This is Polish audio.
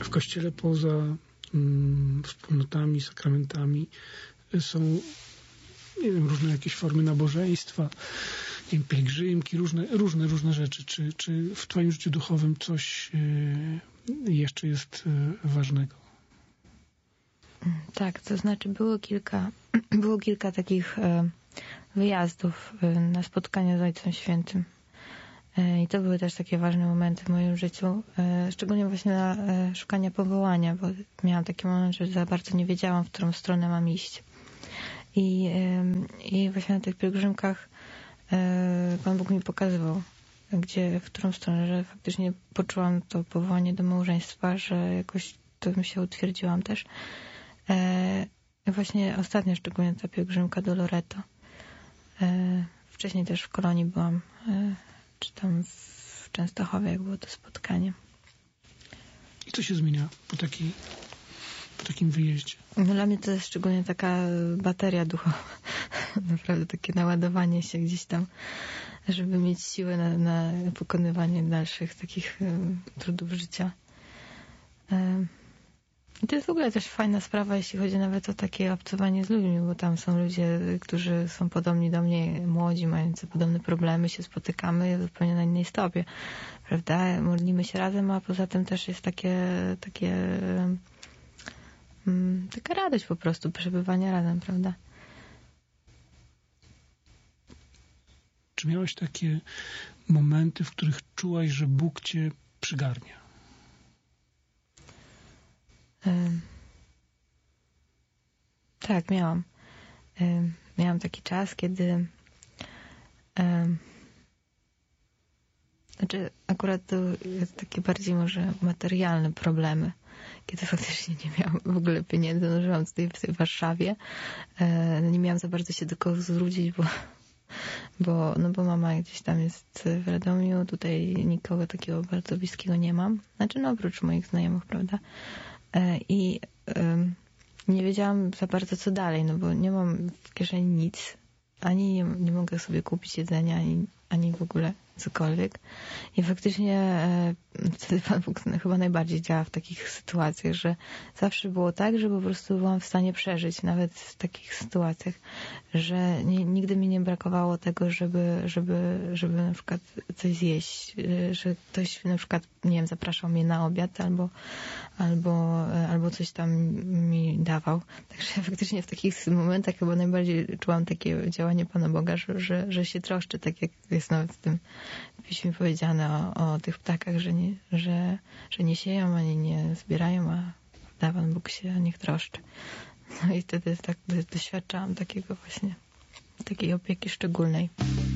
w Kościele poza wspólnotami, sakramentami są, nie wiem, różne jakieś formy nabożeństwa, nie wiem, pielgrzymki, różne rzeczy. Czy w twoim życiu duchowym coś jeszcze jest ważnego? Tak, to znaczy było kilka takich wyjazdów na spotkania z Ojcem Świętym. I to były też takie ważne momenty w moim życiu, szczególnie właśnie na szukanie powołania, bo miałam taki moment, że za bardzo nie wiedziałam, w którą stronę mam iść. I właśnie na tych pielgrzymkach Pan Bóg mi pokazywał, w którą stronę, że faktycznie poczułam to powołanie do małżeństwa, że jakoś to się utwierdziłam też. Właśnie ostatnio szczególnie ta pielgrzymka do Loreto. Wcześniej też w Kolonii byłam, czy tam w Częstochowie, jak było to spotkanie. I co się zmienia po takim wyjeździe? Dla mnie to jest szczególnie taka bateria duchowa. Naprawdę takie naładowanie się gdzieś tam, żeby mieć siłę na pokonywanie dalszych takich trudów życia. I to jest w ogóle też fajna sprawa, jeśli chodzi nawet o takie obcowanie z ludźmi, bo tam są ludzie, którzy są podobni do mnie, młodzi, mający podobne problemy, się spotykamy zupełnie na innej stopie, prawda? Modlimy się razem, a poza tym też jest taka radość po prostu przebywania razem, prawda? Czy miałeś takie momenty, w których czułaś, że Bóg cię przygarnia? Tak, miałam. Miałam taki czas, kiedy znaczy akurat to jest takie bardziej może materialne problemy, kiedy faktycznie nie miałam w ogóle pieniędzy, no żyłam tutaj w tej Warszawie, nie miałam za bardzo się do kogo zwrócić, bo mama gdzieś tam jest w Radomiu, tutaj nikogo takiego bardzo bliskiego nie mam, znaczy no oprócz moich znajomych, prawda, i nie wiedziałam za bardzo co dalej, no bo nie mam w kieszeni nic, ani nie mogę sobie kupić jedzenia, ani w ogóle cokolwiek. I faktycznie wtedy Pan Bóg chyba najbardziej działa w takich sytuacjach, że zawsze było tak, że po prostu byłam w stanie przeżyć, nawet w takich sytuacjach, że nigdy mi nie brakowało tego, żeby na przykład coś zjeść, że ktoś na przykład, nie wiem, zapraszał mnie na obiad albo coś tam mi dawał. Także faktycznie w takich momentach chyba najbardziej czułam takie działanie Pana Boga, że się troszczy, tak jak jest nawet w tym piśmie powiedziane o tych ptakach, że nie sieją ani nie zbierają, a Pan Bóg się o nich troszczy. No i wtedy tak doświadczałam takiej opieki szczególnej.